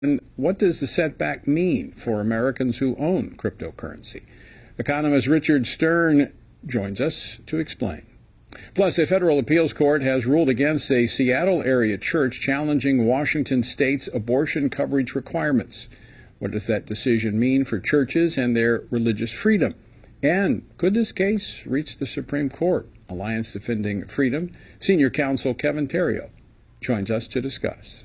And what does the setback mean for Americans who own cryptocurrency? Economist Richard Stern joins us to explain. Plus, a federal appeals court has ruled against a Seattle area church challenging Washington state's abortion coverage requirements. What does that decision mean for churches and their religious freedom? And could this case reach the Supreme Court? Alliance Defending Freedom Senior Counsel Kevin Theriault joins us to discuss.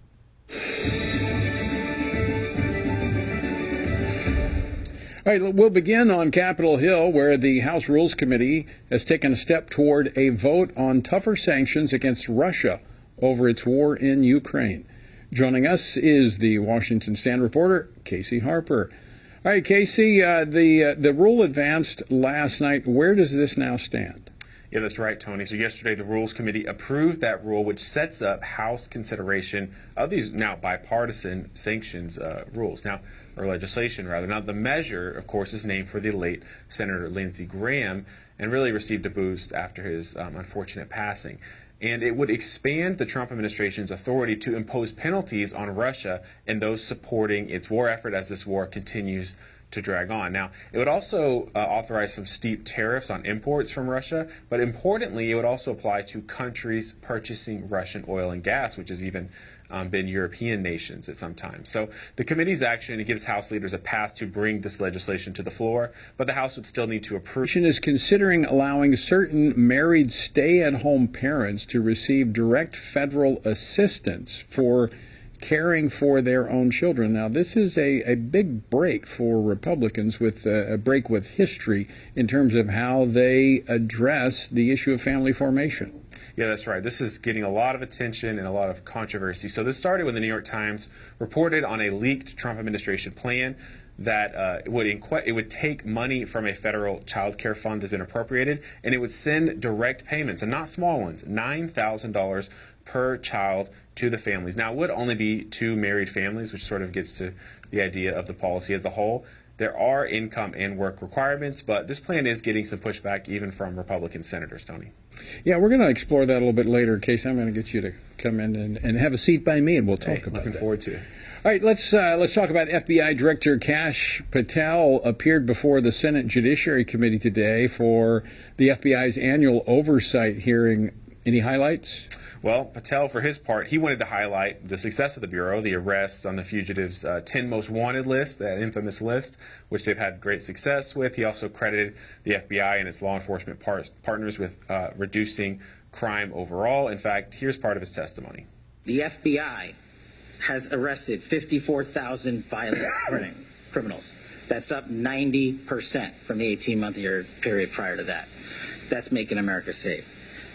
All right, we'll begin on Capitol Hill, where the House Rules Committee has taken a step toward a vote on tougher sanctions against Russia over its war in Ukraine. Joining us is the Washington Stand reporter, Casey Harper. All right, Casey, the rule advanced last night. Where does this now stand? Yeah, that's right, Tony. So yesterday, the Rules Committee approved that rule, which sets up House consideration of these now bipartisan sanctions rules, or legislation, rather. Now, the measure, of course, is named for the late Senator Lindsey Graham and really received a boost after his unfortunate passing. And it would expand the Trump administration's authority to impose penalties on Russia and those supporting its war effort as this war continues to drag on. Now, it would also authorize some steep tariffs on imports from Russia, but importantly, it would also apply to countries purchasing Russian oil and gas, which has even been European nations at some time. So the committee's action, it gives House leaders a path to bring this legislation to the floor, but the House would still need to approve. Is considering allowing certain married stay-at-home parents to receive direct federal assistance for caring for their own children. Now, this is a big break for Republicans, with a break with history in terms of how they address the issue of family formation. Yeah, that's right. This is getting a lot of attention and a lot of controversy. So this started when the New York Times reported on a leaked Trump administration plan that it would take money from a federal child care fund that's been appropriated, and it would send direct payments, and not small ones, $9,000 per child to the families. Now, it would only be two married families, which sort of gets to the idea of the policy as a whole. There are income and work requirements, but this plan is getting some pushback even from Republican senators, Tony. Yeah, we're going to explore that a little bit later. Casey, I'm going to get you to come in and have a seat by me, and we'll talk about that. Looking forward to it. All right, let's talk about FBI Director Kash Patel. Appeared before the Senate Judiciary Committee today for the FBI's annual oversight hearing. Any highlights? Well, Patel, for his part, he wanted to highlight the success of the Bureau, the arrests on the fugitives' 10 most wanted list, that infamous list, which they've had great success with. He also credited the FBI and its law enforcement partners with reducing crime overall. In fact, here's part of his testimony. The FBI has arrested 54,000 violent criminals. That's up 90% from the 18-month period prior to that. That's making America safe.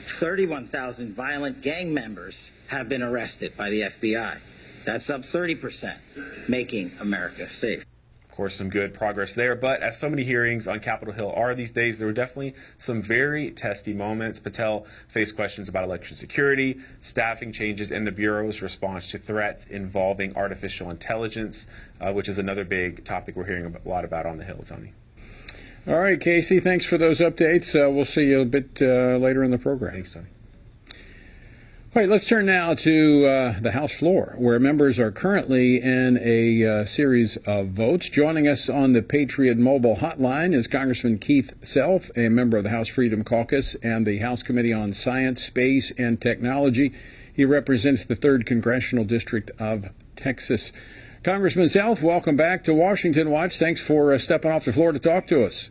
31,000 violent gang members have been arrested by the FBI. That's up 30%, making America safe. Of course, some good progress there, but as so many hearings on Capitol Hill are these days, there were definitely some very testy moments. Patel faced questions about election security, staffing changes, and the Bureau's response to threats involving artificial intelligence, which is another big topic we're hearing a lot about on the Hill, Tony. All right, Casey, thanks for those updates. We'll see you a bit later in the program. Thanks, Tony. All right, let's turn now to the House floor, where members are currently in a series of votes. Joining us on the Patriot Mobile Hotline is Congressman Keith Self, a member of the House Freedom Caucus and the House Committee on Science, Space, and Technology. He represents the 3rd Congressional District of Texas. Congressman Self, welcome back to Washington Watch. Thanks for stepping off the floor to talk to us.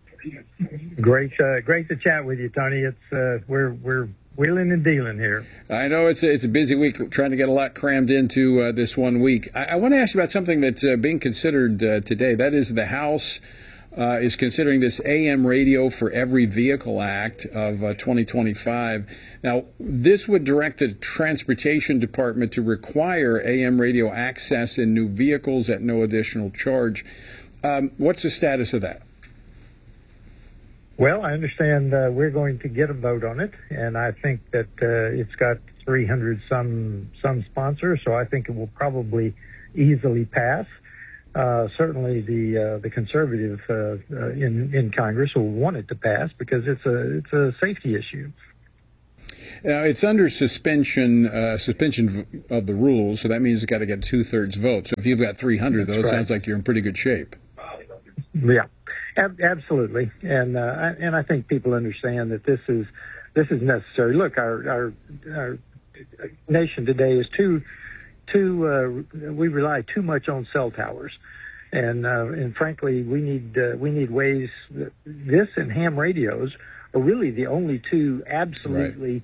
Great to chat with you, Tony. It's we're wheeling and dealing here. I know it's a busy week, trying to get a lot crammed into this 1 week. I want to ask you about something that's being considered today. That is, the House is considering this AM Radio for Every Vehicle Act of 2025. Now, this would direct the Transportation Department to require AM radio access in new vehicles at no additional charge. What's the status of that? Well, I understand we're going to get a vote on it, and I think that it's got 300 some sponsors, so I think it will probably easily pass. Certainly, the conservative in Congress will want it to pass because it's a safety issue. Now, it's under suspension of the rules, so that means it's got to get 2/3 vote. So if you've got 300 of those, sounds like you're in pretty good shape. Yeah, absolutely, and I think people understand that this is necessary. Look, our nation today is we rely too much on cell towers, and frankly, we need ways. This and ham radios are really the only two absolutely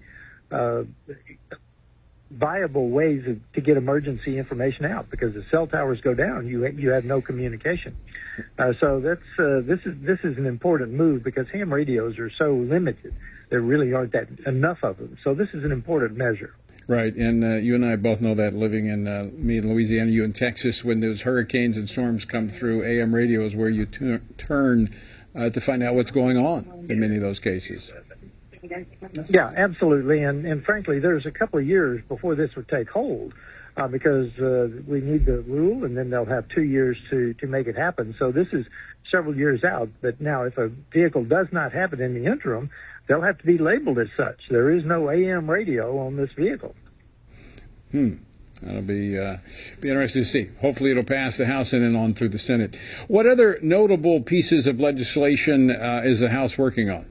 viable ways to get emergency information out, because the cell towers go down, you have no communication. So this is an important move, because ham radios are so limited. There really aren't enough of them. So this is an important measure. Right, and you and I both know that, living in me in Louisiana, you in Texas, when those hurricanes and storms come through, AM radio is where you turn to find out what's going on in many of those cases. Yeah, absolutely, and frankly, there's a couple of years before this would take hold, because we need the rule, and then they'll have 2 years to make it happen. So this is several years out. But now, if a vehicle does not happen in the interim, they'll have to be labeled as such. There is no AM radio on this vehicle. That'll be interesting to see. Hopefully it'll pass the House and then on through the Senate. What other notable pieces of legislation is the House working on?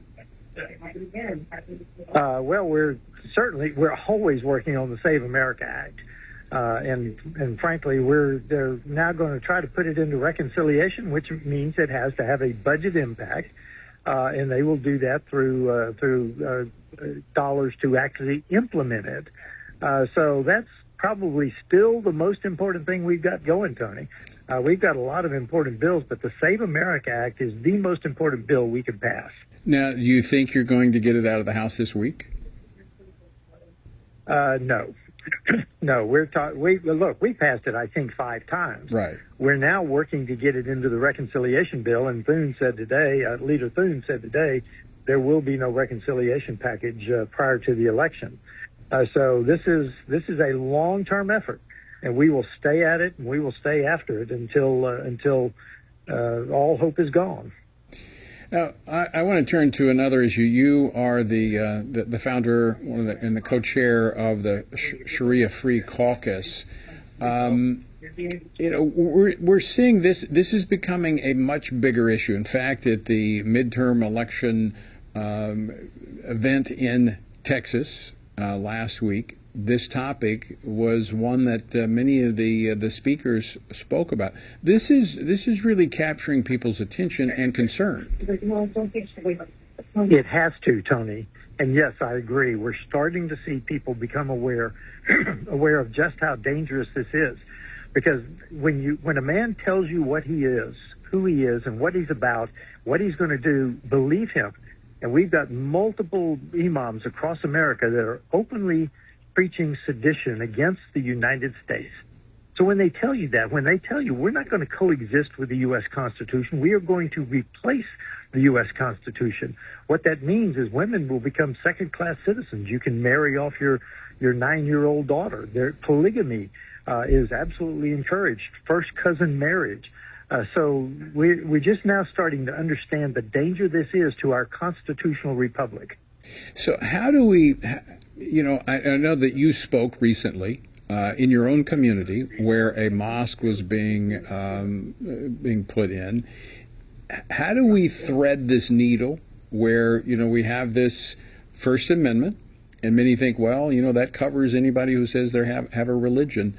Well, we're always working on the Save America Act. And frankly, they're now going to try to put it into reconciliation, which means it has to have a budget impact. And they will do that through dollars to actually implement it. So that's probably still the most important thing we've got going, Tony. We've got a lot of important bills, but the Save America Act is the most important bill we could pass. Now, do you think you're going to get it out of the House this week? No. No, we passed it, I think, 5 times. Right. We're now working to get it into the reconciliation bill, and Thune said today, Leader Thune said today, there will be no reconciliation package prior to the election. So this is a long-term effort, and we will stay at it, and we will stay after it until all hope is gone. Now, I want to turn to another issue. You are the founder and the co-chair of the Sharia-Free Caucus. We're seeing this is becoming a much bigger issue. In fact, at the midterm election event in Texas last week, this topic was one that many of the speakers spoke about. This is really capturing people's attention and concern. It has to, Tony. And yes, I agree. We're starting to see people become aware of just how dangerous this is. Because when a man tells you what he is, who he is, and what he's about, what he's going to do, believe him. And we've got multiple imams across America that are openly preaching sedition against the United States. So when they tell you that, when they tell you we're not going to coexist with the U.S. Constitution, we are going to replace the U.S. Constitution, what that means is women will become second-class citizens. You can marry off your 9-year-old daughter. Polygamy is absolutely encouraged. First cousin marriage. So we're just now starting to understand the danger this is to our constitutional republic. So how do we, I know that you spoke recently in your own community where a mosque was being put in. How do we thread this needle where, we have this First Amendment, and many think, well, that covers anybody who says they have a religion.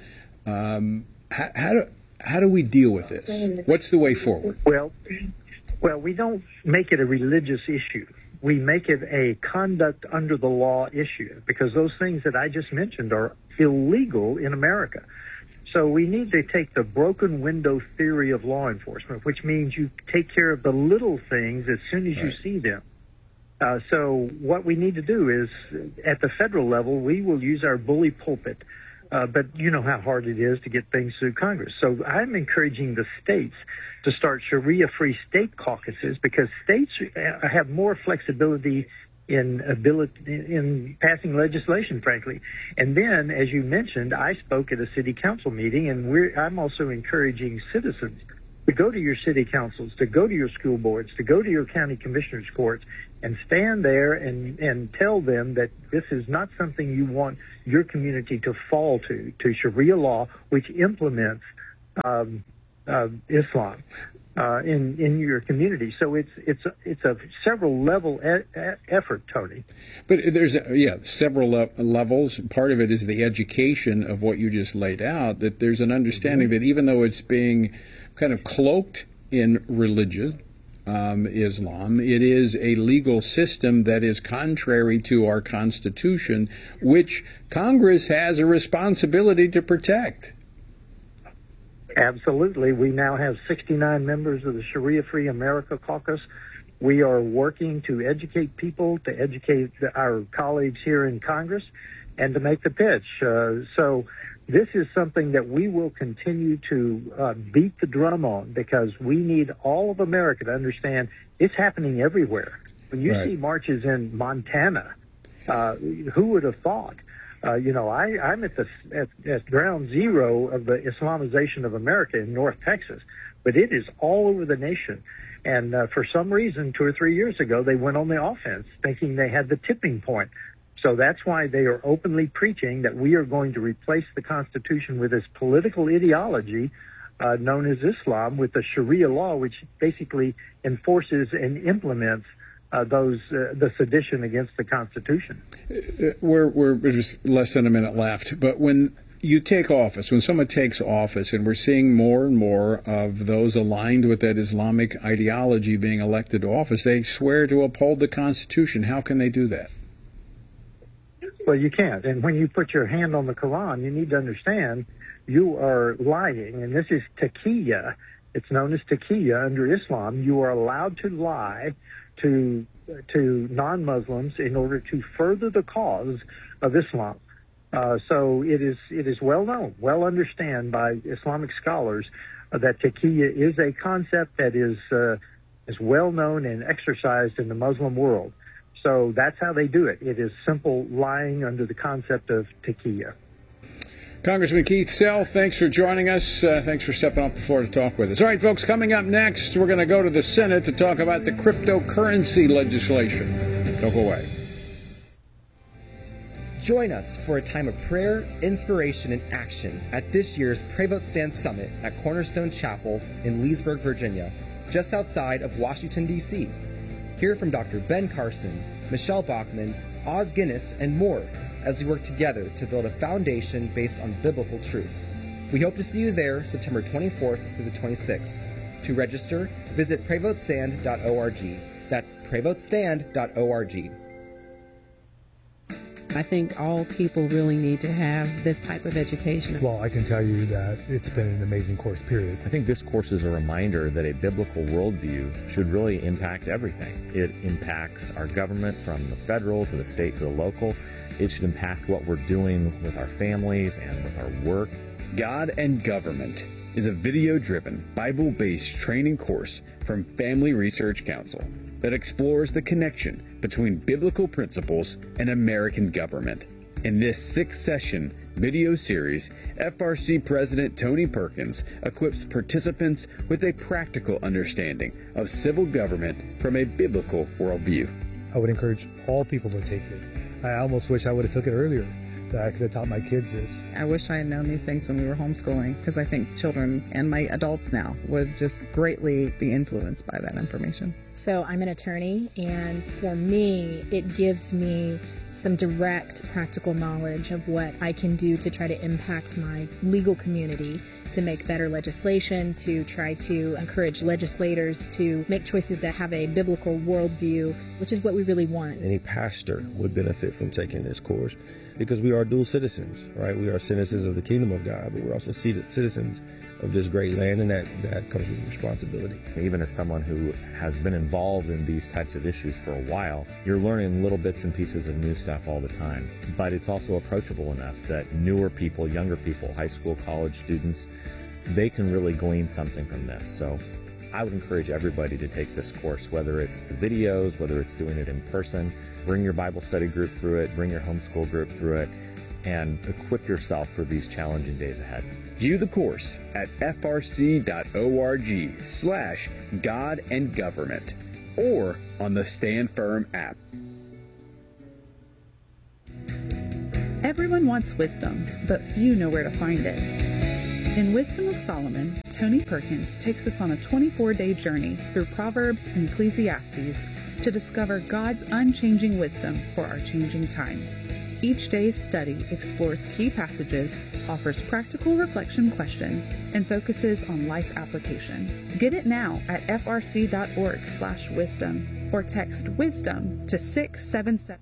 How do we deal with this? What's the way forward? Well, we don't make it a religious issue. We make it a conduct under the law issue, because those things that I just mentioned are illegal in America. So we need to take the broken window theory of law enforcement, which means you take care of the little things as soon as you see them. So what we need to do is, at the federal level, we will use our bully pulpit. But you know how hard it is to get things through Congress. So I'm encouraging the states to start Sharia-free state caucuses, because states have more flexibility in passing legislation, frankly. And then, as you mentioned, I spoke at a city council meeting, and I'm also encouraging citizens to go to your city councils, to go to your school boards, to go to your county commissioners' courts, and stand there and tell them that this is not something you want your community to fall to Sharia law, which implements Islam in your community. So it's a several level effort, Tony. But there's several levels. Part of it is the education of what you just laid out. That there's an understanding that even though it's being kind of cloaked in religion, Islam, it is a legal system that is contrary to our Constitution, which Congress has a responsibility to protect. Absolutely. We now have 69 members of the Sharia Free America Caucus. We are working to educate people, to educate our colleagues here in Congress, and to make the pitch. So this is something that we will continue to beat the drum on, because we need all of America to understand it's happening everywhere. When you see marches in Montana, who would have thought? I'm at ground zero of the Islamization of America in North Texas, but it is all over the nation. And for some reason, 2 or 3 years ago, they went on the offense, thinking they had the tipping point. So that's why they are openly preaching that we are going to replace the Constitution with this political ideology known as Islam, with the Sharia law, which basically enforces and implements the sedition against the Constitution. We're just less than a minute left, but when you take office, when someone takes office, and we're seeing more and more of those aligned with that Islamic ideology being elected to office, they swear to uphold the Constitution. How can they do that? Well, you can't. And when you put your hand on the Quran, you need to understand you are lying, and this is taqiyya. It's known as taqiyya under Islam. You are allowed to lie to non-Muslims in order to further the cause of Islam. So it is well known, well understood by Islamic scholars that taqiyya is a concept that is well known and exercised in the Muslim world. So that's how they do it. It is simple lying under the concept of taqiyya. Congressman Keith Sell, thanks for joining us. Thanks for stepping off the floor to talk with us. All right, folks, coming up next, we're going to go to the Senate to talk about the cryptocurrency legislation. Don't go away. Join us for a time of prayer, inspiration, and action at this year's Pray Vote Stand Summit at Cornerstone Chapel in Leesburg, Virginia, just outside of Washington, D.C. Hear from Dr. Ben Carson, Michelle Bachman, Oz Guinness, and more as we work together to build a foundation based on biblical truth. We hope to see you there September 24th through the 26th. To register, visit PrayVoteStand.org. That's PrayVoteStand.org. I think all people really need to have this type of education. Well, I can tell you that it's been an amazing course, period. I think this course is a reminder that a biblical worldview should really impact everything. It impacts our government from the federal to the state to the local. It should impact what we're doing with our families and with our work. God and Government is a video-driven, Bible-based training course from Family Research Council that explores the connection between biblical principles and American government. In this 6-session video series, FRC President Tony Perkins equips participants with a practical understanding of civil government from a biblical worldview. I would encourage all people to take it. I almost wish I would have took it earlier, that I could have taught my kids this. I wish I had known these things when we were homeschooling, because I think children and my adults now would just greatly be influenced by that information. So I'm an attorney, and for me, it gives me some direct practical knowledge of what I can do to try to impact my legal community, to make better legislation, to try to encourage legislators to make choices that have a biblical worldview, which is what we really want. Any pastor would benefit from taking this course because we are dual citizens, right? We are citizens of the kingdom of God, but we're also citizens of this great land, and that comes with responsibility. Even as someone who has been involved in these types of issues for a while, you're learning little bits and pieces of new stuff all the time. But it's also approachable enough that newer people, younger people, high school, college students, they can really glean something from this. So I would encourage everybody to take this course, whether it's the videos, whether it's doing it in person. Bring your Bible study group through it, bring your homeschool group through it, and equip yourself for these challenging days ahead. View the course at frc.org/God and Government or on the Stand Firm app. Everyone wants wisdom, but few know where to find it. In Wisdom of Solomon, Tony Perkins takes us on a 24-day journey through Proverbs and Ecclesiastes to discover God's unchanging wisdom for our changing times. Each day's study explores key passages, offers practical reflection questions, and focuses on life application. Get it now at frc.org/wisdom or text WISDOM to 677.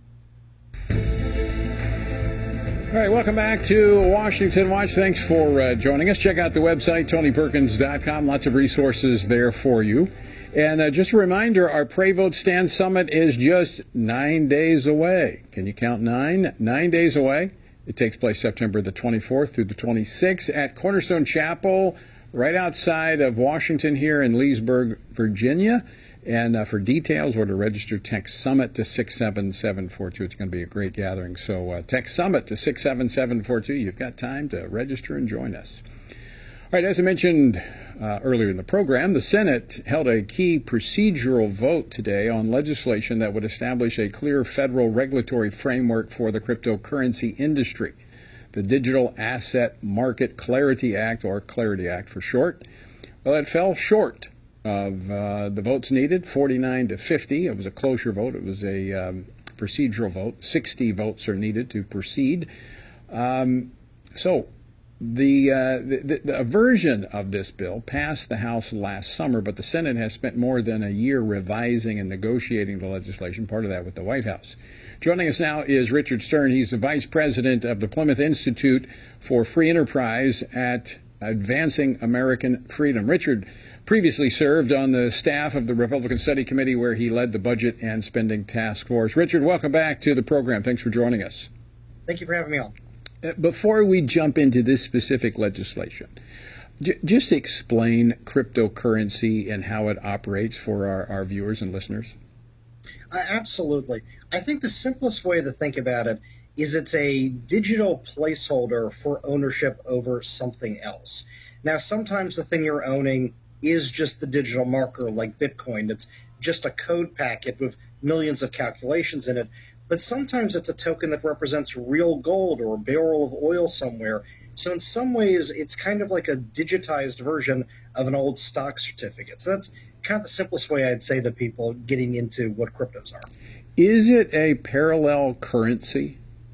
All right, welcome back to Washington Watch. Thanks for joining us. Check out the website, TonyPerkins.com. Lots of resources there for you. And just a reminder, our Pray Vote Stand Summit is just 9 days away. Can you count 9? 9 days away. It takes place September the 24th through the 26th at Cornerstone Chapel, right outside of Washington here in Leesburg, Virginia. And for details or to register, text SUMMIT to 67742. It's going to be a great gathering. So text SUMMIT to 67742. You've got time to register and join us. All right, as I mentioned earlier in the program, the Senate held a key procedural vote today on legislation that would establish a clear federal regulatory framework for the cryptocurrency industry. The Digital Asset Market Clarity Act, or Clarity Act for short. Well, it fell short of the votes needed, 49 to 50. It was a closer vote. It was a procedural vote. 60 votes are needed to proceed. So the version of this bill passed the House last summer, but the Senate has spent more than a year revising and negotiating the legislation, part of that with the White House. Joining us now is Richard Stern. He's the Vice President of the Plymouth Institute for Free Enterprise at Advancing American Freedom. Richard previously served on the staff of the Republican Study Committee, where he led the Budget and Spending Task Force. Richard, welcome back to the program. Thanks for joining us. Thank you for having me on. Before we jump into this specific legislation, just explain cryptocurrency and how it operates for our viewers and listeners. Absolutely. I think the simplest way to think about it is it's a digital placeholder for ownership over something else. Now, sometimes the thing you're owning is just the digital marker, like Bitcoin. It's just a code packet with millions of calculations in it. But sometimes it's a token that represents real gold or a barrel of oil somewhere. So in some ways, it's kind of like a digitized version of an old stock certificate. So that's kind of the simplest way I'd say to people getting into what cryptos are. Is it a parallel currency?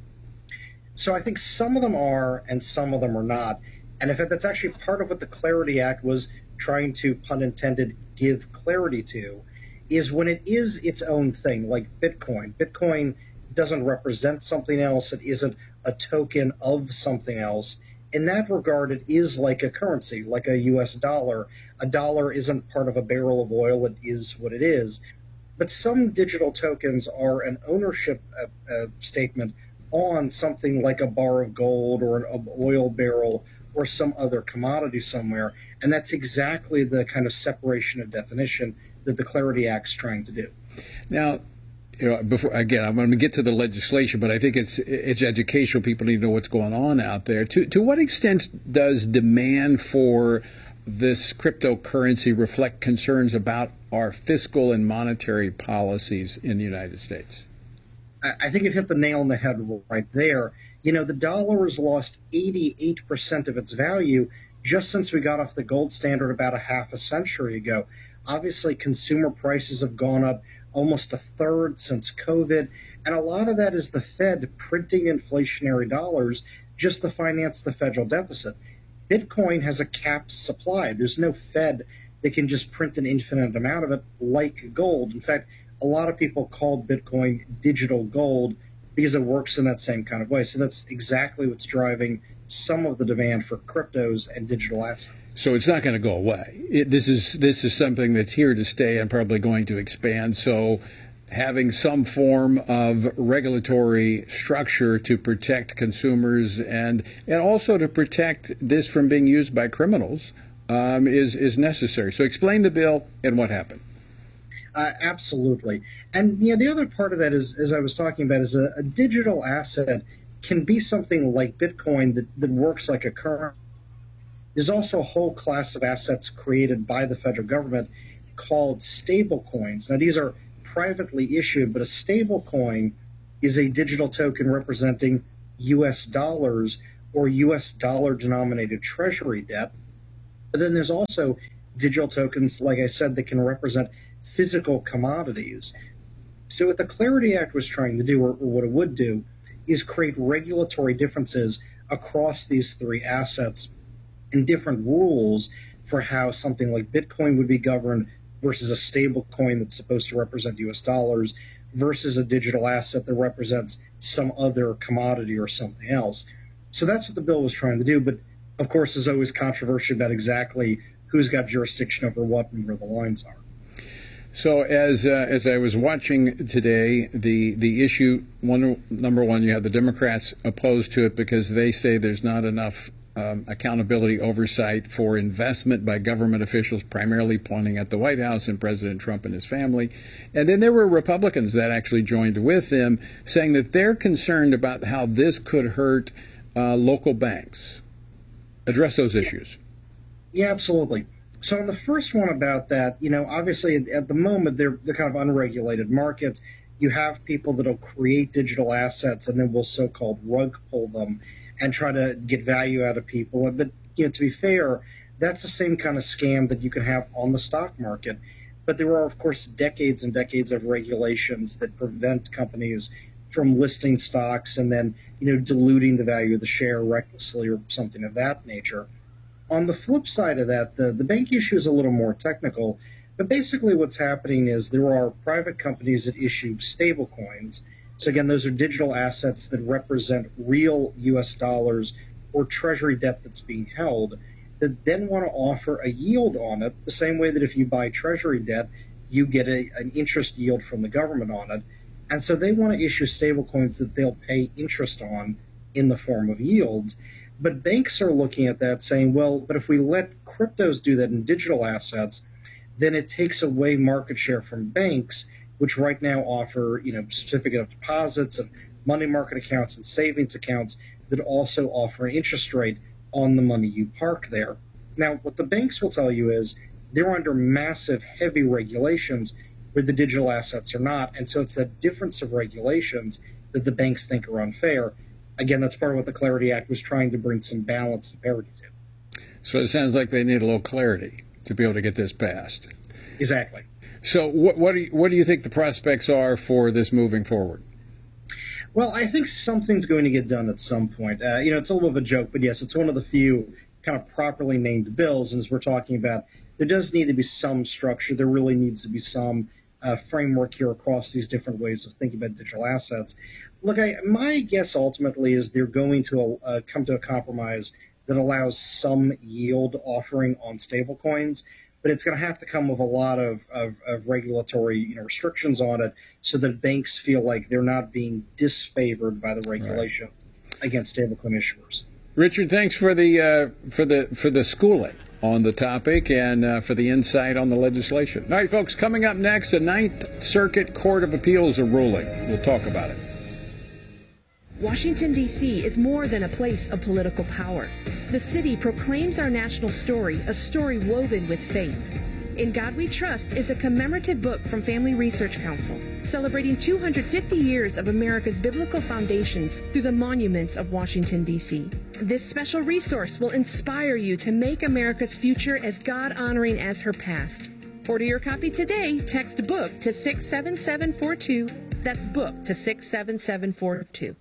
So I think some of them are and some of them are not. And in fact, that's actually part of what the Clarity Act was trying to, pun intended, give clarity to, is when it is its own thing, like Bitcoin. Bitcoin doesn't represent something else. It isn't a token of something else. In that regard, it is like a currency, like a U.S. dollar. A dollar isn't part of a barrel of oil. It is what it is. But some digital tokens are an ownership statement on something like a bar of gold or an oil barrel or some other commodity somewhere. And that's exactly the kind of separation of definition that the Clarity Act's trying to do. Now, before again, I'm going to get to the legislation, but I think it's educational. People need to know what's going on out there. To what extent does demand for this cryptocurrency reflect concerns about our fiscal and monetary policies in the United States? I think it hit the nail on the head right there. You know, the dollar has lost 88% of its value just since we got off the gold standard about a half a century ago. Obviously, consumer prices have gone up almost a third since COVID, and a lot of that is the Fed printing inflationary dollars just to finance the federal deficit. Bitcoin has a capped supply. There's no Fed that can just print an infinite amount of it like gold. In fact, a lot of people call Bitcoin digital gold because it works in that same kind of way. So that's exactly what's driving some of the demand for cryptos and digital assets. So it's not going to go away. This is something that's here to stay and probably going to expand. So having some form of regulatory structure to protect consumers and also to protect this from being used by criminals is necessary. So explain the bill and what happened. Absolutely. And the other part of that is, as I was talking about, is a digital asset can be something like Bitcoin that works like a currency. there's also a whole class of assets created by the federal government called stable coins. Now, these are privately issued, but a stable coin is a digital token representing U.S. dollars or U.S. dollar-denominated treasury debt. But then there's also digital tokens, like I said, that can represent physical commodities. So what the Clarity Act was trying to do, or what it would do, is create regulatory differences across these three assets and different rules for how something like Bitcoin would be governed versus a stable coin that's supposed to represent U.S. dollars versus a digital asset that represents some other commodity or something else. So that's what the bill was trying to do. But, of course, there's always controversy about exactly who's got jurisdiction over what and where the lines are. So as I was watching today, the issue, number one, you have the Democrats opposed to it because they say there's not enough accountability oversight for investment by government officials, primarily pointing at the White House and President Trump and his family. And then there were Republicans that actually joined with them, saying that they're concerned about how this could hurt local banks. Address those issues. Yeah, absolutely. So on the first one about that, obviously at the moment they're kind of unregulated markets. You have people that'll create digital assets and then will so-called rug pull them and try to get value out of people. But to be fair, that's the same kind of scam that you can have on the stock market. But there are, of course, decades and decades of regulations that prevent companies from listing stocks and then diluting the value of the share recklessly or something of that nature. On the flip side of that, the bank issue is a little more technical, but basically what's happening is there are private companies that issue stable coins. So again, those are digital assets that represent real U.S. dollars or treasury debt that's being held that then want to offer a yield on it, the same way that if you buy treasury debt, you get an interest yield from the government on it. And so they want to issue stable coins that they'll pay interest on in the form of yields. But banks are looking at that saying, well, but if we let cryptos do that in digital assets, then it takes away market share from banks, which right now offer, certificate of deposits and money market accounts and savings accounts that also offer an interest rate on the money you park there. Now, what the banks will tell you is they're under massive, heavy regulations where the digital assets are not. And so it's that difference of regulations that the banks think are unfair. Again, that's part of what the Clarity Act was trying to bring some balance and parity to. So it sounds like they need a little clarity to be able to get this passed. Exactly. So what do you think the prospects are for this moving forward? Well, I think something's going to get done at some point. It's a little bit of a joke, but yes, it's one of the few kind of properly named bills. And as we're talking about, there does need to be some structure. There really needs to be some framework here across these different ways of thinking about digital assets. Look, my guess ultimately is they're going to come to a compromise that allows some yield offering on stablecoins, but it's going to have to come with a lot of regulatory restrictions on it so that banks feel like they're not being disfavored by the regulation against stablecoin issuers. Richard, thanks for the schooling on the topic and for the insight on the legislation. All right, folks, coming up next, the Ninth Circuit Court of Appeals ruling. We'll talk about it. Washington, D.C. is more than a place of political power. The city proclaims our national story, a story woven with faith. In God We Trust is a commemorative book from Family Research Council, celebrating 250 years of America's biblical foundations through the monuments of Washington, D.C. This special resource will inspire you to make America's future as God-honoring as her past. Order your copy today. Text BOOK to 67742. That's BOOK to 67742.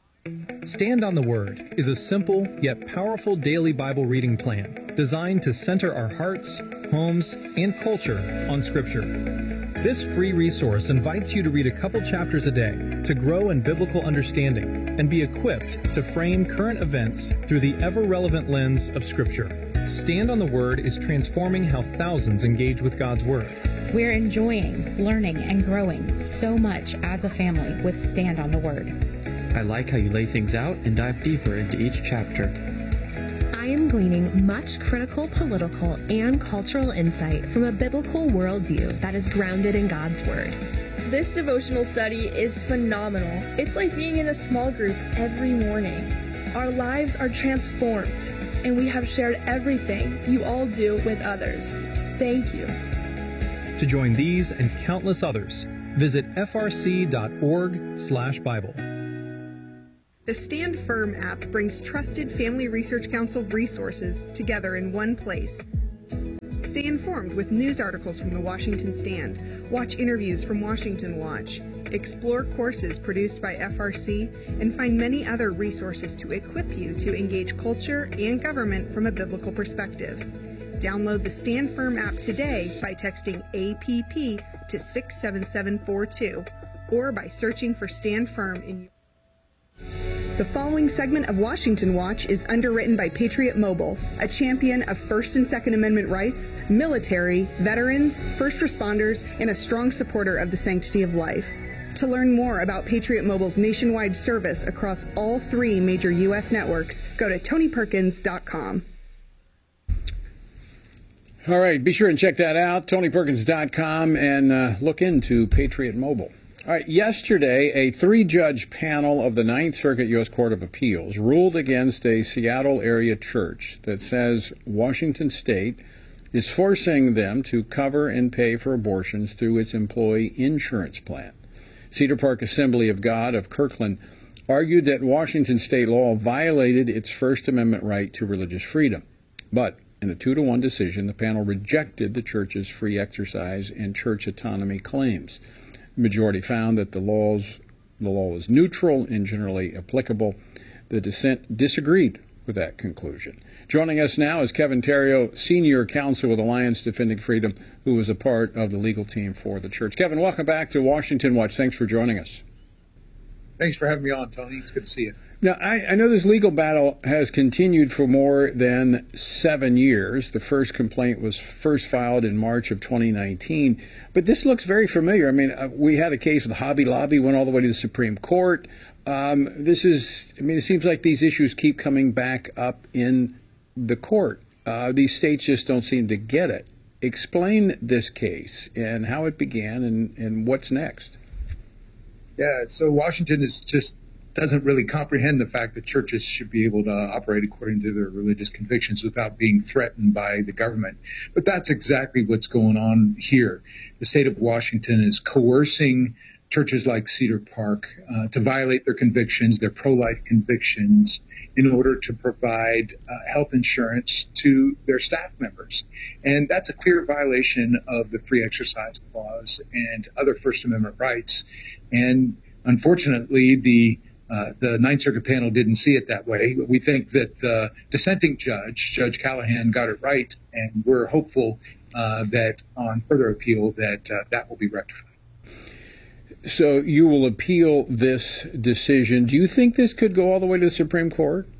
Stand on the Word is a simple yet powerful daily Bible reading plan designed to center our hearts, homes, and culture on Scripture. This free resource invites you to read a couple chapters a day to grow in biblical understanding and be equipped to frame current events through the ever-relevant lens of Scripture. Stand on the Word is transforming how thousands engage with God's Word. We're enjoying, learning, and growing so much as a family with Stand on the Word. I like how you lay things out and dive deeper into each chapter. I am gleaning much critical political and cultural insight from a biblical worldview that is grounded in God's Word. This devotional study is phenomenal. It's like being in a small group every morning. Our lives are transformed. and we have shared everything you all do with others. Thank you. To join these and countless others, visit frc.org/Bible. The Stand Firm app brings trusted Family Research Council resources together in one place. Stay informed with news articles from the Washington Stand, watch interviews from Washington Watch, explore courses produced by FRC, and find many other resources to equip you to engage culture and government from a biblical perspective. Download the Stand Firm app today by texting APP to 67742 or by searching for Stand Firm in your... The following segment of Washington Watch is underwritten by Patriot Mobile, a champion of First and Second Amendment rights, military, veterans, first responders, and a strong supporter of the sanctity of life. To learn more about Patriot Mobile's nationwide service across all 3 major U.S. networks, go to TonyPerkins.com. All right, be sure and check that out, TonyPerkins.com, and look into Patriot Mobile. All right, yesterday, a 3-judge panel of the Ninth Circuit U.S. Court of Appeals ruled against a Seattle area church that says Washington State is forcing them to cover and pay for abortions through its employee insurance plan. Cedar Park Assembly of God of Kirkland argued that Washington state law violated its First Amendment right to religious freedom. But in a 2-1 decision, the panel rejected the church's free exercise and church autonomy claims. The majority found that the law was neutral and generally applicable. The dissent disagreed with that conclusion. Joining us now is Kevin Theriault, Senior Counsel with Alliance Defending Freedom, who was a part of the legal team for the church. Kevin, welcome back to Washington Watch. Thanks for joining us. Thanks for having me on, Tony. It's good to see you. Now, I know this legal battle has continued for more than 7 years. The first complaint was first filed in March of 2019. But this looks very familiar. I mean, we had a case with Hobby Lobby, went all the way to the Supreme Court. It seems like these issues keep coming back up in the court. These states just don't seem to get it. Explain this case and how it began and what's next. Yeah, so Washington doesn't really comprehend the fact that churches should be able to operate according to their religious convictions without being threatened by the government. But that's exactly what's going on here. The state of Washington is coercing churches like Cedar Park to violate their convictions, their pro-life convictions, in order to provide health insurance to their staff members. And that's a clear violation of the Free Exercise Clause and other First Amendment rights. And unfortunately, the Ninth Circuit panel didn't see it that way. We think that the dissenting judge, Judge Callahan, got it right, and we're hopeful that on further appeal that will be rectified. So you will appeal this decision. Do you think this could go all the way to the Supreme Court?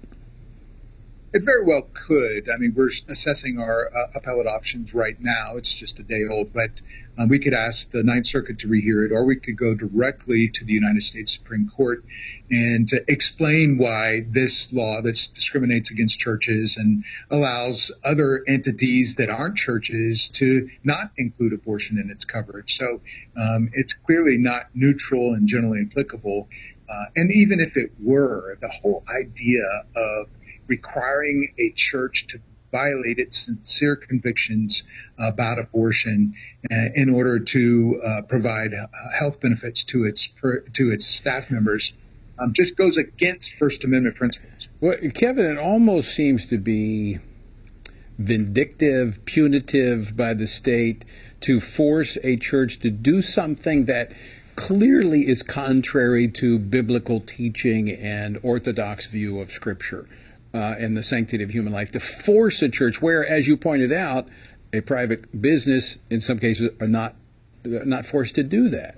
It very well could. I mean, we're assessing our appellate options right now. It's just a day old, but we could ask the Ninth Circuit to rehear it, or we could go directly to the United States Supreme Court and explain why this law that discriminates against churches and allows other entities that aren't churches to not include abortion in its coverage. So it's clearly not neutral and generally applicable. And even if it were, the whole idea of requiring a church to violate its sincere convictions about abortion in order to provide health benefits to its staff members just goes against First Amendment principles. Well, Kevin, it almost seems to be vindictive, punitive by the state to force a church to do something that clearly is contrary to biblical teaching and orthodox view of Scripture. And the sanctity of human life, to force a church where, as you pointed out, a private business in some cases are not forced to do that.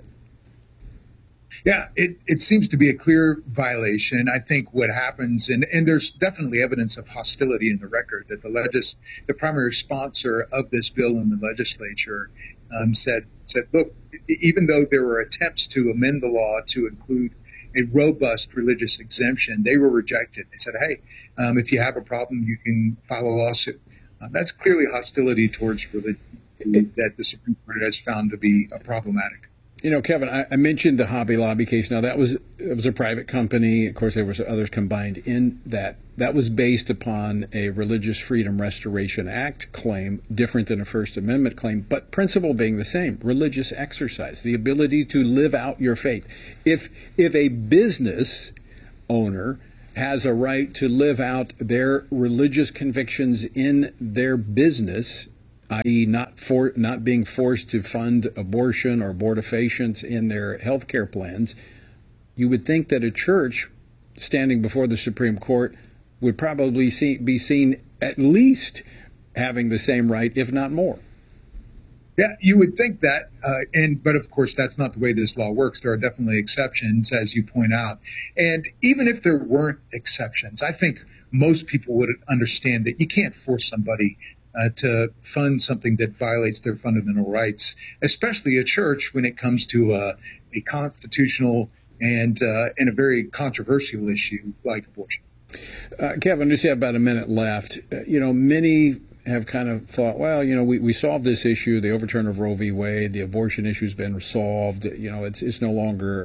Yeah, it seems to be a clear violation. I think what happens, and there's definitely evidence of hostility in the record, that the primary sponsor of this bill in the legislature said, look, even though there were attempts to amend the law to include a robust religious exemption, they were rejected. They said, hey, if you have a problem, you can file a lawsuit. That's clearly hostility towards religion that the Supreme Court has found to be problematic. You know, Kevin, I mentioned the Hobby Lobby case. Now, it was a private company. Of course, there was others combined in that. That was based upon a Religious Freedom Restoration Act claim, different than a First Amendment claim, but principle being the same: religious exercise, the ability to live out your faith. If a business owner has a right to live out their religious convictions in their business, i.e. not being forced to fund abortion or abortifacients in their health care plans, you would think that a church standing before the Supreme Court would probably be seen at least having the same right, if not more. Yeah, you would think that, but of course that's not the way this law works. There are definitely exceptions, as you point out. And even if there weren't exceptions, I think most people would understand that you can't force somebody to fund something that violates their fundamental rights, especially a church when it comes to a constitutional and a very controversial issue like abortion. Kevin, we just have about a minute left. Many have kind of thought, well, we solved this issue, the overturn of Roe v. Wade, the abortion issue's been resolved. It's no longer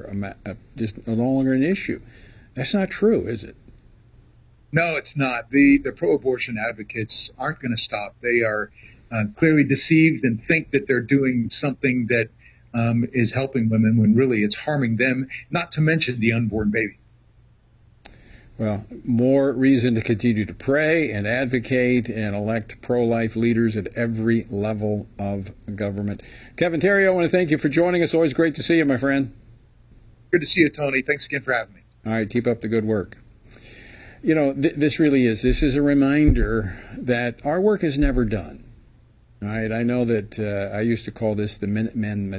an issue. That's not true, is it? No, it's not. The pro-abortion advocates aren't going to stop. They are clearly deceived and think that they're doing something that is helping women when really it's harming them, not to mention the unborn baby. Well, more reason to continue to pray and advocate and elect pro-life leaders at every level of government. Kevin Terry, I want to thank you for joining us. Always great to see you, my friend. Good to see you, Tony. Thanks again for having me. All right, keep up the good work. This is a reminder that our work is never done. All right, I know that I used to call this the Minuteman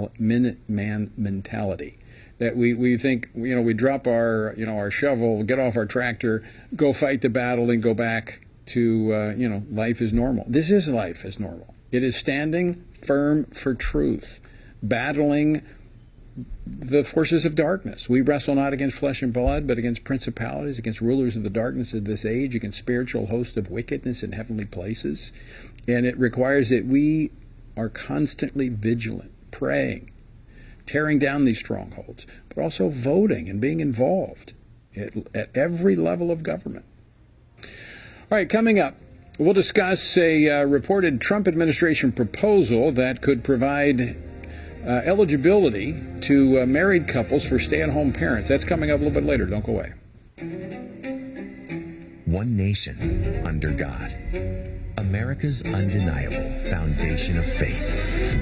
mentality. That we think, we drop our shovel, get off our tractor, go fight the battle, and go back to, life is normal. This is life as normal. It is standing firm for truth, battling the forces of darkness. We wrestle not against flesh and blood, but against principalities, against rulers of the darkness of this age, against spiritual hosts of wickedness in heavenly places. And it requires that we are constantly vigilant, praying, tearing down these strongholds, but also voting and being involved at every level of government. All right, coming up, we'll discuss a reported Trump administration proposal that could provide eligibility to married couples for stay-at-home parents. That's coming up a little bit later. Don't go away. One nation under God. America's undeniable foundation of faith.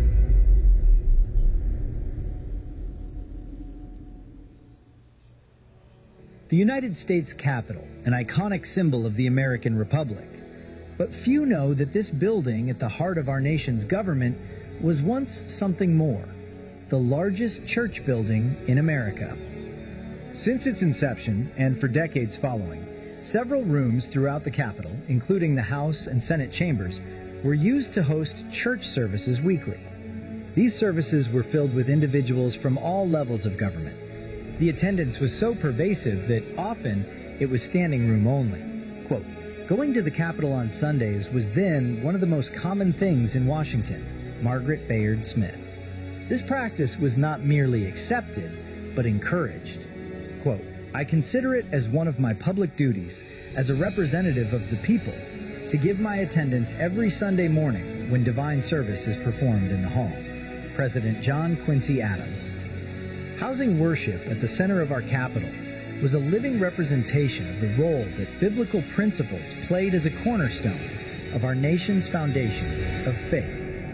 The United States Capitol, an iconic symbol of the American Republic. But few know that this building at the heart of our nation's government was once something more, the largest church building in America. Since its inception, and for decades following, several rooms throughout the Capitol, including the House and Senate chambers, were used to host church services weekly. These services were filled with individuals from all levels of government. The attendance was so pervasive that often it was standing room only. Quote, "Going to the Capitol on Sundays was then one of the most common things in Washington." Margaret Bayard Smith. This practice was not merely accepted, but encouraged. Quote, "I consider it as one of my public duties, as a representative of the people, to give my attendance every Sunday morning when divine service is performed in the hall." President John Quincy Adams. Housing worship at the center of our Capitol was a living representation of the role that biblical principles played as a cornerstone of our nation's foundation of faith.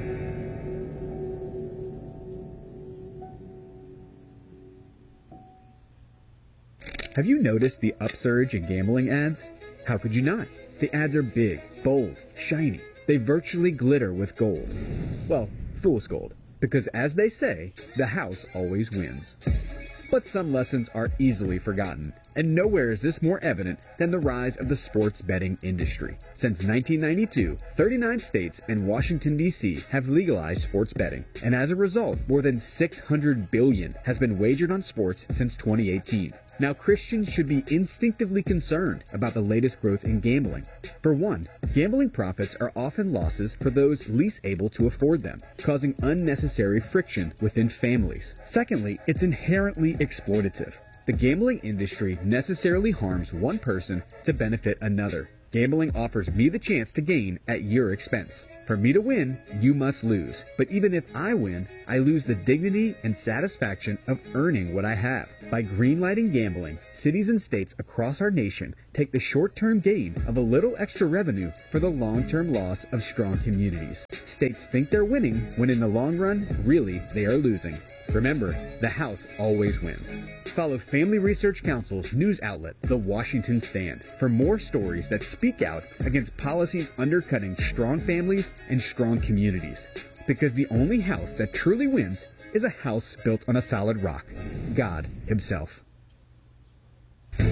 Have you noticed the upsurge in gambling ads? How could you not? The ads are big, bold, shiny. They virtually glitter with gold. Well, fool's gold. Because as they say, the house always wins. But some lessons are easily forgotten, and nowhere is this more evident than the rise of the sports betting industry. Since 1992, 39 states and Washington, D.C. have legalized sports betting, and as a result, more than $600 billion has been wagered on sports since 2018. Now, Christians should be instinctively concerned about the latest growth in gambling. For one, gambling profits are often losses for those least able to afford them, causing unnecessary friction within families. Secondly, it's inherently exploitative. The gambling industry necessarily harms one person to benefit another. Gambling offers me the chance to gain at your expense. For me to win, you must lose. But even if I win, I lose the dignity and satisfaction of earning what I have. By greenlighting gambling, cities and states across our nation take the short-term gain of a little extra revenue for the long-term loss of strong communities. States think they're winning when in the long run, really, they are losing. Remember, the house always wins. Follow Family Research Council's news outlet, The Washington Stand, for more stories that speak out against policies undercutting strong families and strong communities. Because the only house that truly wins is a house built on a solid rock, God Himself. All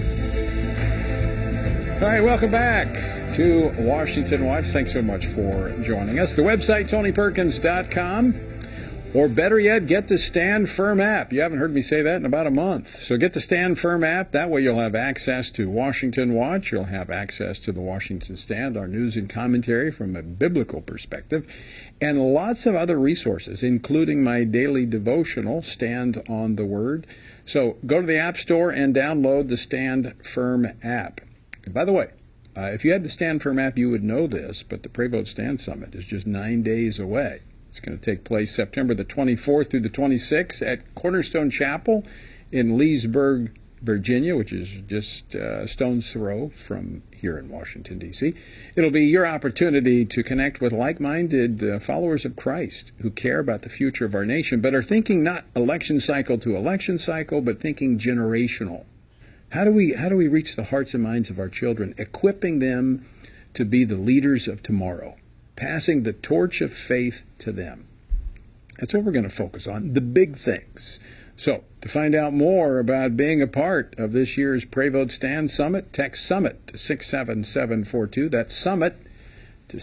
right, welcome back to Washington Watch. Thanks so much for joining us. The website, TonyPerkins.com. Or better yet, get the Stand Firm app. You haven't heard me say that in about a month. So get the Stand Firm app. That way you'll have access to Washington Watch. You'll have access to the Washington Stand, our news and commentary from a biblical perspective, and lots of other resources, including my daily devotional, Stand on the Word. So go to the App Store and download the Stand Firm app. And by the way, if you had the Stand Firm app, you would know this, but the Pray Vote Stand Summit is just 9 days away. It's going to take place September the 24th through the 26th at Cornerstone Chapel in Leesburg, Virginia, which is just a stone's throw from here in Washington, D.C. It'll be your opportunity to connect with like-minded followers of Christ who care about the future of our nation, but are thinking not election cycle to election cycle, but thinking generational. How do we reach the hearts and minds of our children, equipping them to be the leaders of tomorrow? Passing the torch of faith to them. That's what we're going to focus on, the big things. So, to find out more about being a part of this year's Pray Vote Stand Summit, text SUMMIT to 67742. That's SUMMIT to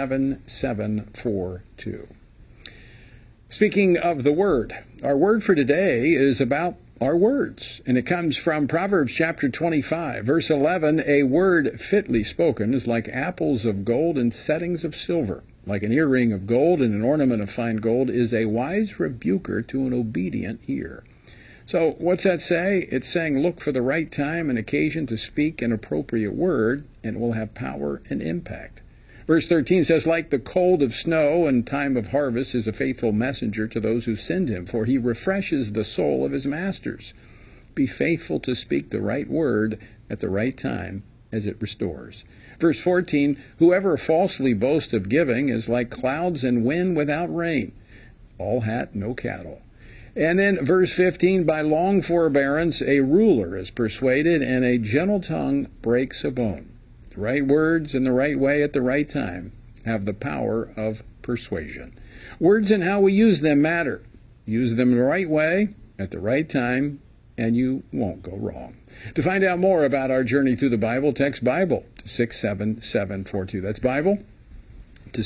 67742. Speaking of the Word, our word for today is about our words, and it comes from Proverbs chapter 25, verse 11. A word fitly spoken is like apples of gold and settings of silver. Like an earring of gold and an ornament of fine gold is a wise rebuker to an obedient ear. So what's that say? It's saying look for the right time and occasion to speak an appropriate word, and it will have power and impact. Verse 13 says, like the cold of snow in time of harvest is a faithful messenger to those who send him, for he refreshes the soul of his masters. Be faithful to speak the right word at the right time, as it restores. Verse 14, whoever falsely boasts of giving is like clouds and wind without rain. All hat, no cattle. And then verse 15, by long forbearance a ruler is persuaded, and a gentle tongue breaks a bone. The right words in the right way at the right time have the power of persuasion. Words and how we use them matter. Use them in the right way at the right time, and you won't go wrong. To find out more about our journey through the Bible, text Bible to 67742. That's Bible to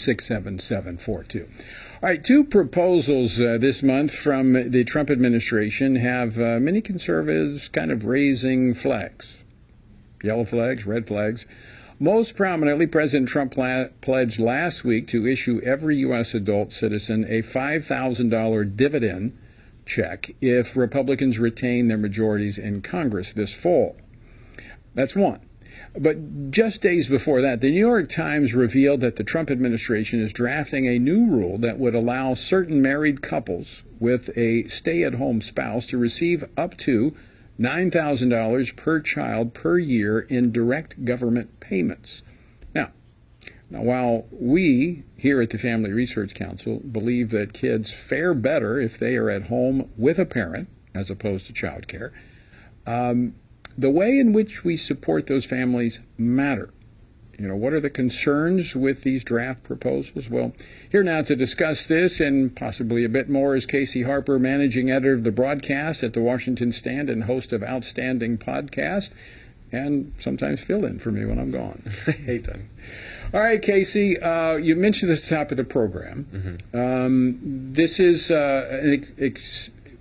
67742. All right, two proposals this month from the Trump administration have many conservatives kind of raising flags. Yellow flags, red flags. Most prominently, President Trump pledged last week to issue every U.S. adult citizen a $5,000 dividend check if Republicans retain their majorities in Congress this fall. That's one. But just days before that, the New York Times revealed that the Trump administration is drafting a new rule that would allow certain married couples with a stay-at-home spouse to receive up to $9,000 per child per year in direct government payments. Now, while we here at the Family Research Council believe that kids fare better if they are at home with a parent as opposed to child care, the way in which we support those families matter. You know, what are the concerns with these draft proposals? Well, here now to discuss this and possibly a bit more is Casey Harper, managing editor of the broadcast at the Washington Stand and host of Outstanding Podcast, and sometimes fill in for me when I'm gone. Hey, Tony. All right, Casey, you mentioned this at the top of the program. Mm-hmm. This is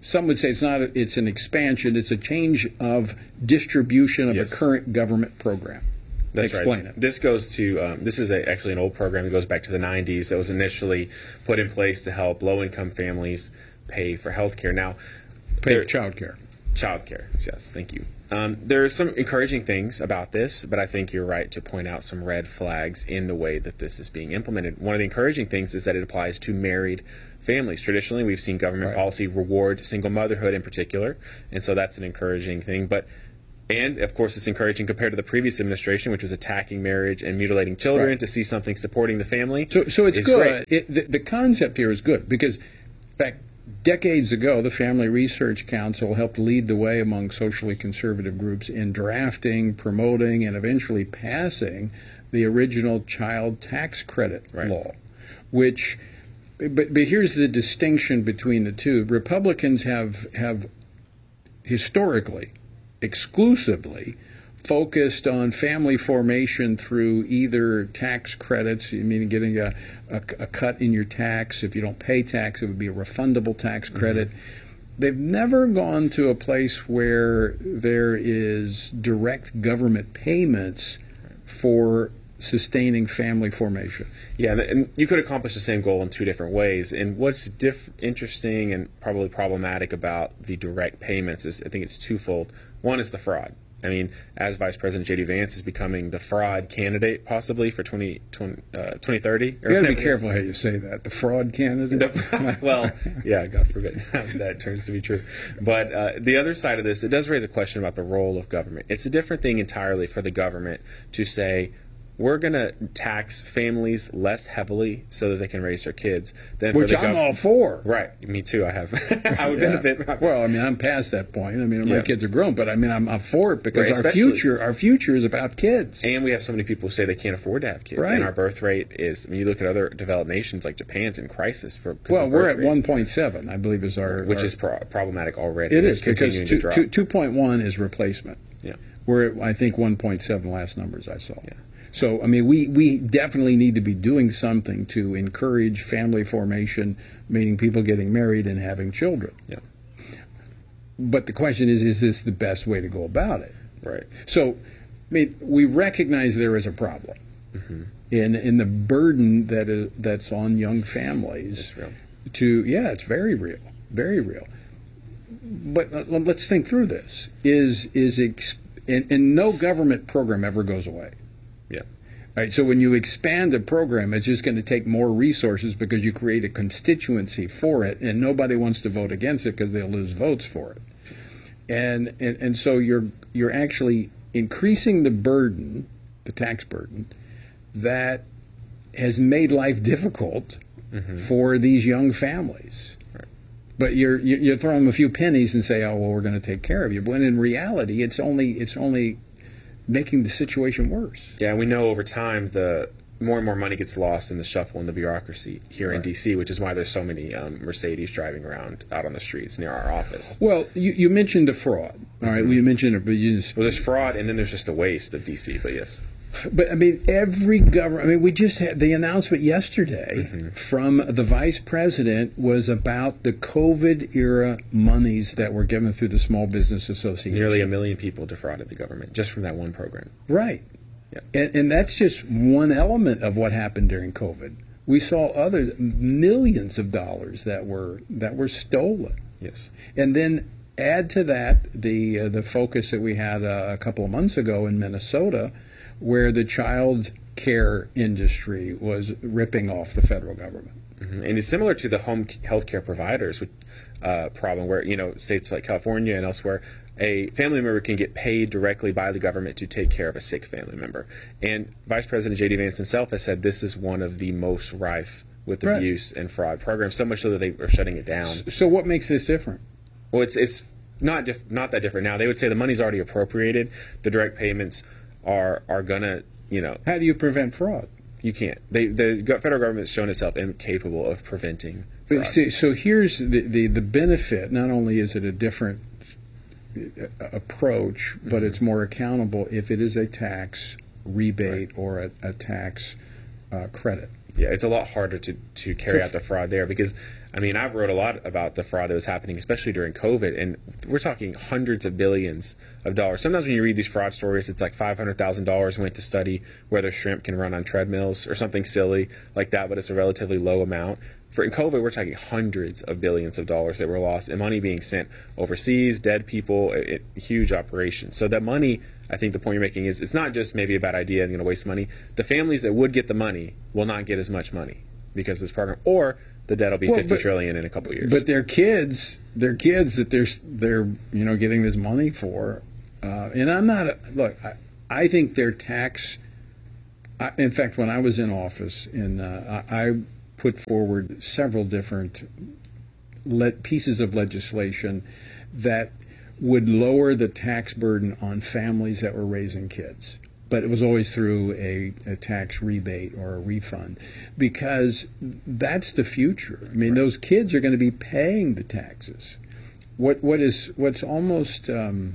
some would say it's an expansion, it's a change of distribution of a current government program. That's Explain right. it. This goes to, this is actually an old program that goes back to the 90s that was initially put in place to help low-income families pay for health care. Now, pay for child care. Child care, yes, thank you. There are some encouraging things about this, but I think you're right to point out some red flags in the way that this is being implemented. One of the encouraging things is that it applies to married families. Traditionally, we've seen government policy reward single motherhood in particular, and so that's an encouraging thing. And, of course, it's encouraging compared to the previous administration, which was attacking marriage and mutilating children, to see something supporting the family. So it's good. The concept here is good because, in fact, decades ago, the Family Research Council helped lead the way among socially conservative groups in drafting, promoting, and eventually passing the original child tax credit law, which, but here's the distinction between the two. Republicans have historically, exclusively focused on family formation through either tax credits, meaning getting a cut in your tax. If you don't pay tax, it would be a refundable tax credit. They've never gone to a place where there is direct government payments for sustaining family formation. Yeah, and you could accomplish the same goal in two different ways. And what's interesting and probably problematic about the direct payments is I think it's twofold. One is the fraud. I mean, as Vice President J.D. Vance is becoming the fraud candidate possibly for 2030. You got to be careful how you say that. The fraud candidate? Well, yeah, God forbid that turns to be true. But the other side of this, it does raise a question about the role of government. It's a different thing entirely for the government to say, we're going to tax families less heavily so that they can raise their kids. Which I'm all for. Right. Me too. I would benefit. Well, I mean, I'm past that point. I mean, my kids are grown, but I mean, I'm for it because Right, our future is about kids. And we have so many people who say they can't afford to have kids. Right. And our birth rate is, I mean, you look at other developed nations like Japan's in crisis for Well, we're at 1.7, I believe, is which is problematic already. It is because continuing to drop. 2.1 is replacement. Yeah. We're at, I think, 1.7 last numbers I saw. Yeah. So, I mean, we definitely need to be doing something to encourage family formation, meaning people getting married and having children. Yeah. But the question is this the best way to go about it? Right. So, I mean, we recognize there is a problem in the burden that's on young families. It's very real, very real. But let's think through this. And no government program ever goes away. Yeah. Right, so when you expand a program, it's just going to take more resources because you create a constituency for it, and nobody wants to vote against it because they'll lose votes for it. And so you're actually increasing the burden, the tax burden, that has made life difficult for these young families. Right. But you're throwing them a few pennies and say, oh well, we're going to take care of you. When in reality, it's only making the situation worse. Yeah, we know over time the more and more money gets lost in the shuffle and the bureaucracy here in D.C., which is why there's so many Mercedes driving around out on the streets near our office. Well, you mentioned the fraud. All right, we mentioned it, but well, there's fraud, and then there's just the waste of D.C., but yes. But, I mean, every government, I mean, we just had the announcement yesterday from the vice president was about the COVID-era monies that were given through the Small Business Association. Nearly 1 million people defrauded the government just from that one program. Right. Yeah. And that's just one element of what happened during COVID. We saw other millions of dollars that were stolen. Yes. And then add to that the focus that we had a couple of months ago in Minnesota, where the child care industry was ripping off the federal government. And it's similar to the home health care providers problem where, states like California and elsewhere, a family member can get paid directly by the government to take care of a sick family member. And Vice President J.D. Vance himself has said this is one of the most rife with abuse and fraud programs, so much so that they are shutting it down. So what makes this different? Well, it's not that different now. They would say the money's already appropriated. The direct payments are gonna, How do you prevent fraud? You can't. The federal government has shown itself incapable of preventing fraud. See, so here's the benefit. Not only is it a different approach, but it's more accountable if it is a tax rebate or a tax credit. Yeah, it's a lot harder to carry out the fraud there because, I mean, I've wrote a lot about the fraud that was happening, especially during COVID, and we're talking hundreds of billions of dollars. Sometimes when you read these fraud stories, it's like $500,000 went to study whether shrimp can run on treadmills or something silly like that, but it's a relatively low amount. In COVID, we're talking hundreds of billions of dollars that were lost and money being sent overseas, dead people, huge operations. So that money, I think the point you're making is it's not just maybe a bad idea and going to waste money. The families that would get the money will not get as much money because of this program, or the debt will be $50 trillion in a couple of years. But their kids that they're getting this money for, and I'm not I think their tax. In fact, when I was in office, I put forward several different pieces of legislation that would lower the tax burden on families that were raising kids. But it was always through a tax rebate or a refund, because that's the future. I mean, those kids are going to be paying the taxes. What's almost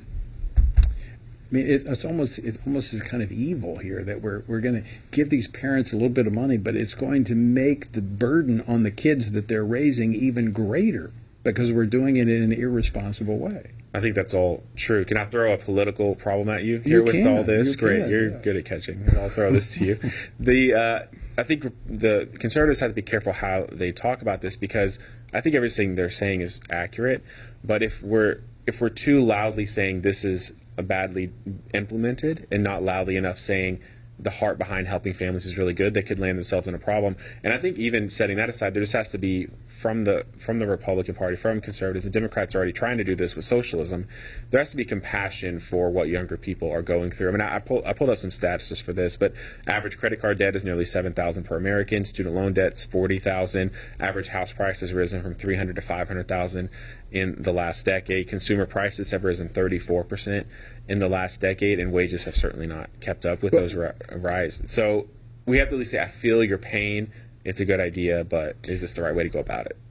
it almost is kind of evil here that we're going to give these parents a little bit of money, but it's going to make the burden on the kids that they're raising even greater because we're doing it in an irresponsible way. I think that's all true. Can I throw a political problem at you here with all this? Great, you're good at catching. I'll throw this to you. I think the conservatives have to be careful how they talk about this, because I think everything they're saying is accurate. But if we're too loudly saying this is badly implemented and not loudly enough saying the heart behind helping families is really good, they could land themselves in a problem. And I think even setting that aside, there just has to be from the Republican Party, from conservatives, and Democrats are already trying to do this with socialism. There has to be compassion for what younger people are going through. I mean, I pulled up some stats just for this, but average credit card debt is nearly $7,000 per American. Student loan debt's $40,000. Average house price has risen from $300,000 to $500,000 in the last decade. Consumer prices have risen 34% in the last decade, and wages have certainly not kept up with those rises. So we have to at least say, I feel your pain. It's a good idea, but is this the right way to go about it?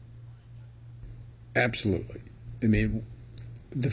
Absolutely. I mean, the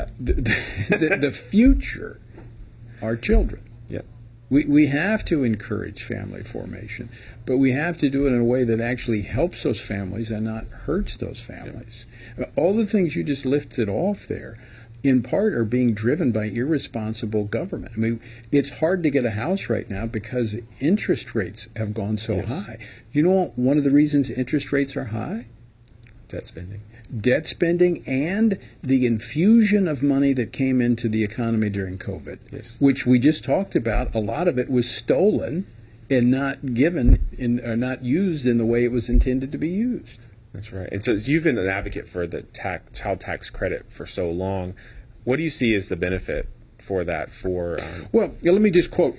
future are children. Yeah. We have to encourage family formation, but we have to do it in a way that actually helps those families and not hurts those families. Yeah. All the things you just lifted off there, in part, are being driven by irresponsible government. I mean, it's hard to get a house right now because interest rates have gone so high. You know, one of the reasons interest rates are high? Debt spending. Debt spending and the infusion of money that came into the economy during COVID, which we just talked about. A lot of it was stolen and not given or not used in the way it was intended to be used. That's right. And so you've been an advocate for the child tax credit for so long. What do you see as the benefit for that? Well, let me just quote.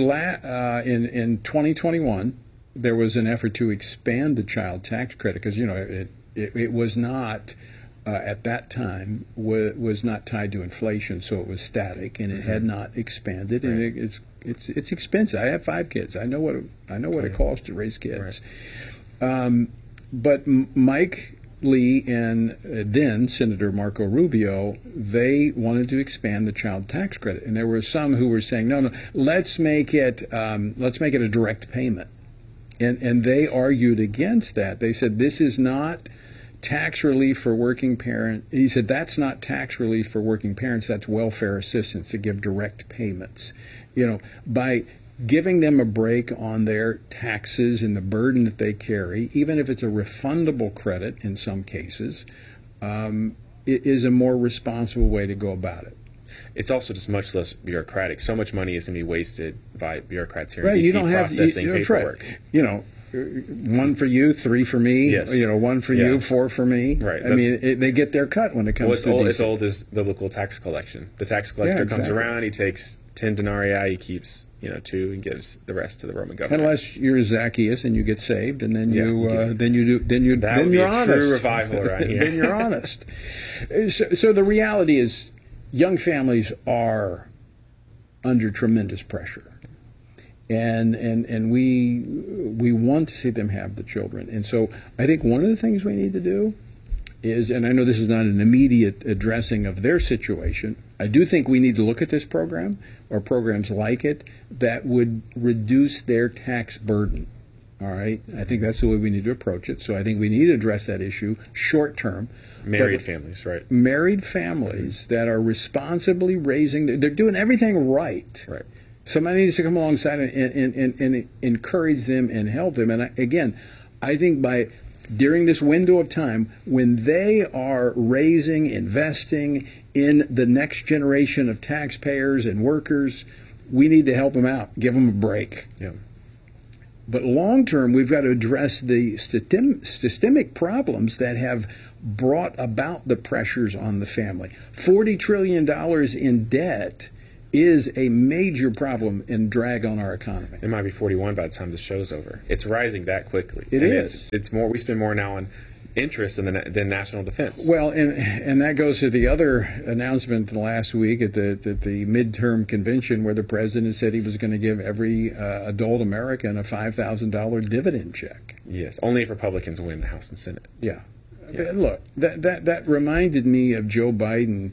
In 2021, there was an effort to expand the child tax credit because, you know, it was not at that time was not tied to inflation, so it was static and it had not expanded. Right. And it's expensive. I have 5 kids. I know what it costs to raise kids. Right. But Mike Lee and then Senator Marco Rubio, they wanted to expand the child tax credit, and there were some who were saying, no, let's make it a direct payment, and they argued against that. They said this is not tax relief for working parents. He said that's not tax relief for working parents. That's welfare assistance to give direct payments. You know, by giving them a break on their taxes and the burden that they carry, even if it's a refundable credit in some cases, it is a more responsible way to go about it. It's also just much less bureaucratic. So much money is going to be wasted by bureaucrats here in D.C. You don't processing paperwork. Right. You know, 1 for you, 3 for me. Yes. You know, 1 for you, 4 for me. Right. I mean, they get their cut when it comes to as old as biblical tax collection. The tax collector comes around, he takes 10 denarii, he keeps 2 and gives the rest to the Roman government. Unless you're Zacchaeus and you get saved, and then you're honest. True revival around here. Then you're honest. So the reality is, young families are under tremendous pressure. And we want to see them have the children. And so I think one of the things we need to do is, and I know this is not an immediate addressing of their situation, I do think we need to look at this program or programs like it that would reduce their tax burden. All right, I think that's the way we need to approach it. So I think we need to address that issue short term. Married families, right? Married families that are responsibly raising, they're doing everything right. Right. Somebody needs to come alongside and encourage them and help them. And again, I think during this window of time, when they are raising, investing in the next generation of taxpayers and workers, we need to help them out, give them a break. Yeah. But long term, we've got to address the systemic problems that have brought about the pressures on the family. $40 trillion in debt is a major problem and drag on our economy. It might be 41 by the time the show's over. It's rising that quickly. It is. It's more. We spend more now on interest than national defense. Well, and that goes to the other announcement last week at the midterm convention, where the president said he was going to give every adult American a $5,000 dividend check. Yes, only if Republicans win the House and Senate. Yeah. Look, that reminded me of Joe Biden,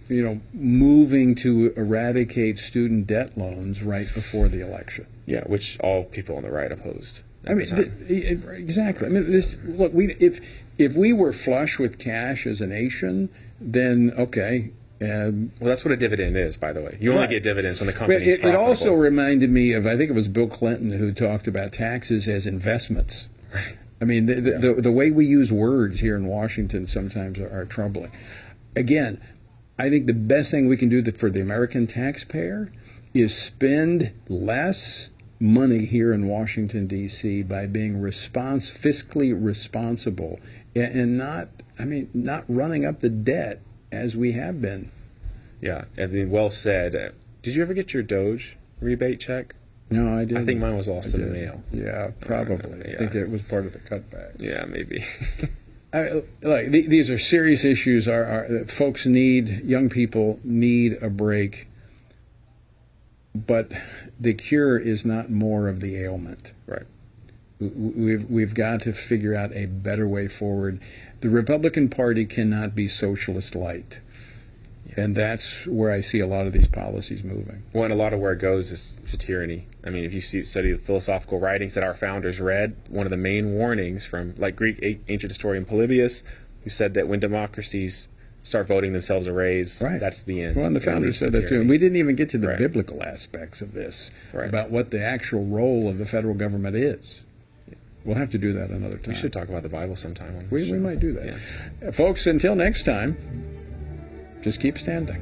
moving to eradicate student debt loans right before the election. Yeah, which all people on the right opposed. Exactly. I mean, look, if we were flush with cash as a nation, then okay. Well, that's what a dividend is, by the way. You only get dividends when the company's profitable. It also reminded me of, I think it was Bill Clinton who talked about taxes as investments. Right. I mean, the way we use words here in Washington sometimes are troubling. Again, I think the best thing we can do for the American taxpayer is spend less money here in Washington, D.C. by being fiscally responsible and not running up the debt as we have been. Yeah, I mean, well said. Did you ever get your Doge rebate check? No, I didn't. I think mine was lost in the mail. Yeah, probably. I think it was part of the cutback. Yeah, maybe. These are serious issues. Folks young people need a break. But the cure is not more of the ailment. Right. We've got to figure out a better way forward. The Republican Party cannot be socialist light. And that's where I see a lot of these policies moving. Well, and a lot of where it goes is to tyranny. I mean, if you study the philosophical writings that our founders read, one of the main warnings from Greek ancient historian Polybius, who said that when democracies start voting themselves a raise, that's the end. Well, and the founders said that too. And we didn't even get to the biblical aspects of this, about what the actual role of the federal government is. We'll have to do that another time. We should talk about the Bible sometime on we might do that. Yeah. Folks, until next time, just keep standing.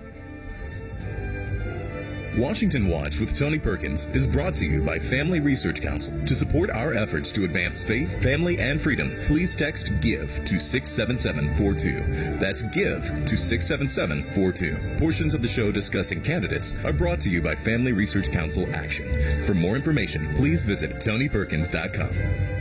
Washington Watch with Tony Perkins is brought to you by Family Research Council. To support our efforts to advance faith, family, and freedom, please text GIVE to 67742. That's GIVE to 67742. Portions of the show discussing candidates are brought to you by Family Research Council Action. For more information, please visit TonyPerkins.com.